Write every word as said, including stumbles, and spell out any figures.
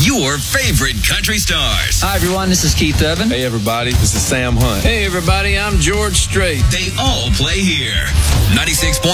your favorite country stars. Hi, everyone. This is Keith Urban. Hey, everybody. This is Sam Hunt. Hey, everybody. I'm George Strait. They all play here. ninety-six point